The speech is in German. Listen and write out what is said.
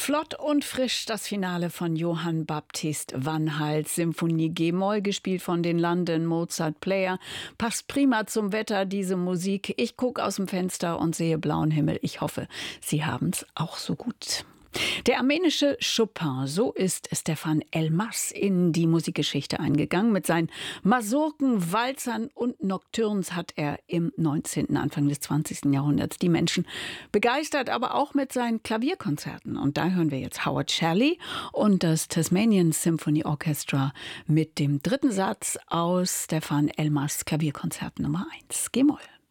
Flott und frisch das Finale von Johann Baptist van Hals Symphonie G-Moll, gespielt von den London Mozart Player. Passt prima zum Wetter, diese Musik. Ich gucke aus dem Fenster und sehe blauen Himmel. Ich hoffe, Sie haben's auch so gut. Der armenische Chopin, so ist Stefan Elmas in die Musikgeschichte eingegangen. Mit seinen Masurken, Walzern und Nocturnes hat er im 19., Anfang des 20. Jahrhunderts die Menschen begeistert, aber auch mit seinen Klavierkonzerten. Und da hören wir jetzt Howard Shelley und das Tasmanian Symphony Orchestra mit dem dritten Satz aus Stefan Elmas Klavierkonzert Nummer 1, G-Moll.